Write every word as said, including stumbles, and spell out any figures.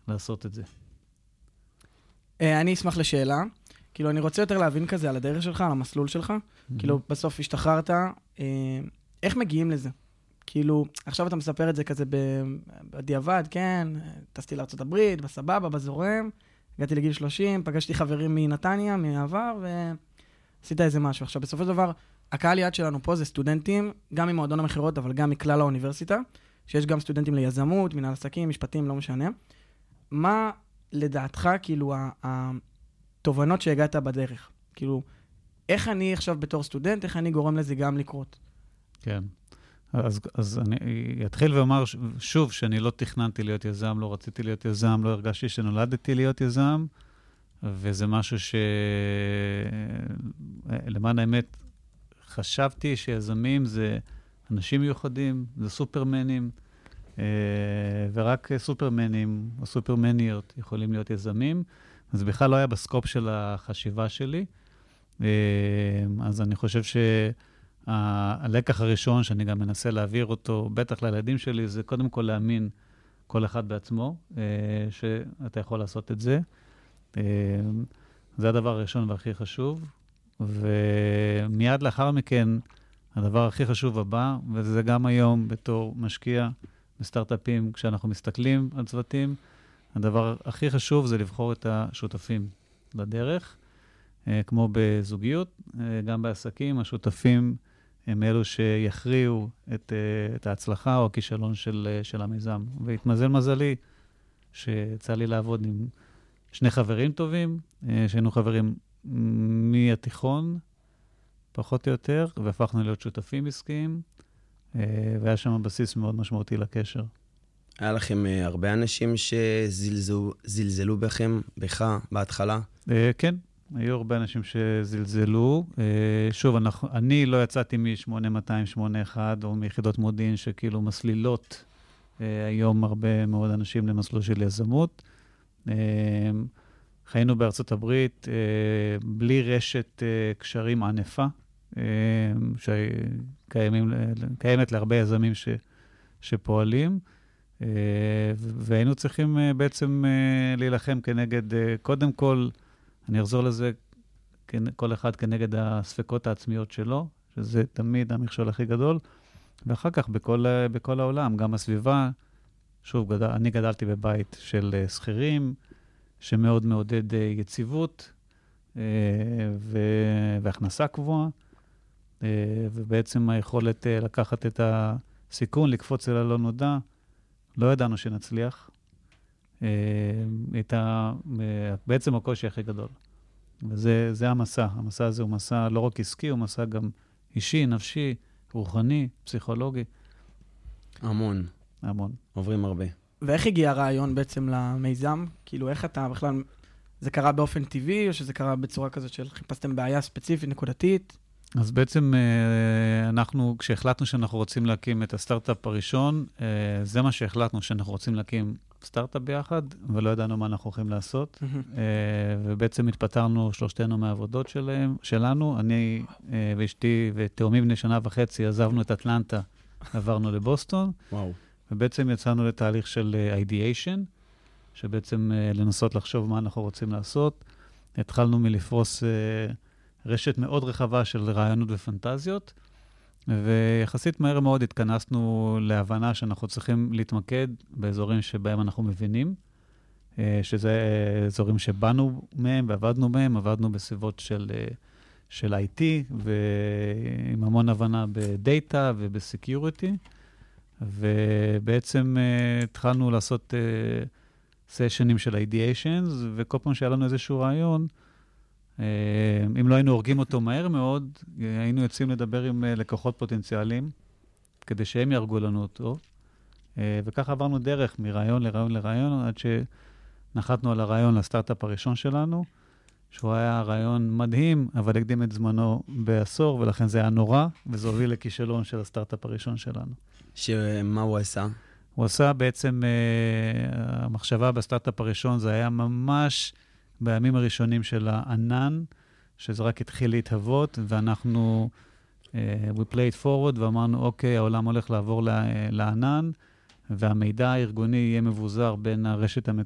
לעשות את זה. אני אשמח לשאלה. כאילו, אני רוצה יותר להבין כזה על הדרך שלך, על המסלול שלך. כאילו, בסוף השתחררת, איך מגיעים לזה? כאילו, עכשיו אתה מספר את זה כזה בדיעבד, כן, טסתי לארצות הברית, בסבבה, בזורם, הגעתי לגיל שלושים, פגשתי חברים מנתניה, מהעבר, ועשית איזה משהו. עכשיו, בסופו של דבר, הקהל יעד שלנו פה זה סטודנטים, גם ממועדון המחירות, אבל גם מכלל האוניברסיטה, שיש גם סטודנטים ליזמות, מנהל עסקים, משפטים, לא משנה. מה לדעתך, כאילו, התובנות שהגעת בדרך? כאילו, איך אני עכשיו בתור סטודנט, איך אני גורם לזה גם לקרות? כן. אז, אז אני אתחיל ואומר שוב שאני לא תכננתי להיות יזם, לא רציתי להיות יזם, לא הרגשתי שנולדתי להיות יזם, וזה משהו שלמען האמת חשבתי שיזמים זה אנשים מיוחדים, זה סופרמנים, ורק סופרמנים או סופרמניות יכולים להיות יזמים, אז בכלל לא היה בסקופ של החשיבה שלי. אז אני חושב שהלקח הראשון שאני גם מנסה להעביר אותו, בטח לילדים שלי, זה קודם כל להאמין כל אחד בעצמו, שאתה יכול לעשות את זה. זה הדבר הראשון והכי חשוב. ומיד לאחר מכן, הדבר הכי חשוב הבא, וזה גם היום בתור משקיע בסטארט-אפים, כשאנחנו מסתכלים על צוותים, הדבר הכי חשוב זה לבחור את השותפים לדרך, כמו בזוגיות, גם בעסקים, השותפים הם אלו שיכריעו את, את ההצלחה או הכישלון של, של המיזם. והתמזל מזלי שיצא לי לעבוד עם שני חברים טובים, שהיינו חברים מהתיכון, פחות או יותר, והפכנו להיות שותפים עסקיים, והיה שם בסיס מאוד משמעותי לקשר. היה לכם הרבה אנשים שזלזלו בכם, בך, בהתחלה? כן, היו הרבה אנשים שזלזלו. שוב, אנחנו, אני לא יצאתי מ-שמונה מאתיים שמונה אחת או מיחידות מודיעין שכאילו מסלילות היום הרבה מאוד אנשים למסלול של יזמות. חיינו בארצות הברית בלי רשת קשרים ענפה, שקיימת להרבה יזמים ש, שפועלים, והיינו צריכים בעצם להילחם כנגד, קודם כל, אני אחזור לזה, כל אחד כנגד הספקות העצמיות שלו, שזה תמיד המכשול הכי גדול, ואחר כך בכל, בכל העולם, גם הסביבה, שוב, גדל, אני גדלתי בבית של שכירים, שמאוד מעודד יציבות ו... והכנסה קבועה, ובעצם היכולת לקחת את הסיכון, לקפוץ אל הלא נודע, לא ידענו שנצליח. הייתה בעצם הקושי הכי גדול. וזה זה המסע. המסע הזה הוא מסע לא רק עסקי, הוא מסע גם אישי, נפשי, רוחני, פסיכולוגי. המון. המון. עוברים הרבה. ואיך הגיע הרעיון בעצם למיזם? כאילו, איך אתה בכלל, זה קרה באופן טבעי, או שזה קרה בצורה כזאת של חיפשתם בעיה ספציפית, נקודתית? אז בעצם אנחנו, כשהחלטנו שאנחנו רוצים להקים את הסטארט-אפ הראשון, זה מה שהחלטנו, שאנחנו רוצים להקים סטארט-אפ ביחד, ולא ידענו מה אנחנו הולכים לעשות. ובעצם התפטרנו שלושתנו מהעבודות שלהם, שלנו. אני ואשתי ותאומים בני שנה וחצי עזבנו את אטלנטה, עברנו לבוסטון. וואו. ובעצם יצאנו לתהליך של ideation, שבעצם לנסות לחשוב מה אנחנו רוצים לעשות. התחלנו מלפרוס רשת מאוד רחבה של רעיונות ופנטזיות, ויחסית מהר מאוד התכנסנו להבנה שאנחנו צריכים להתמקד באזורים שבהם אנחנו מבינים, שזה אזורים שבאנו מהם ועבדנו מהם, עבדנו בסביבות של, של איי טי, ועם המון הבנה בדאטה ובסקיוריטי, ובעצם uh, התחלנו לעשות סשנים uh, של ideations, וכל פעם שהיה לנו איזשהו רעיון, uh, אם לא היינו הורגים אותו מהר מאוד, uh, היינו יוצאים לדבר עם uh, לקוחות פוטנציאליים, כדי שהם ירגו לנו אותו, uh, וככה עברנו דרך מרעיון לרעיון לרעיון, עד שנחתנו על הרעיון לסטארט-אפ הראשון שלנו, שהוא היה רעיון מדהים, אבל הקדים את זמנו בעשור, ולכן זה היה נורא, וזה הוביל לכישלון של הסטארט-אפ הראשון שלנו. שמה הוא עשה? הוא עשה בעצם, uh, המחשבה בסטארט-אפ הראשון, זה היה ממש בימים הראשונים של הענן, שזה רק התחיל להתהוות, ואנחנו, uh, we played forward, ואמרנו, אוקיי, העולם הולך לעבור לענן, והמידע הארגוני יהיה מבוזר בין הרשת המקומית,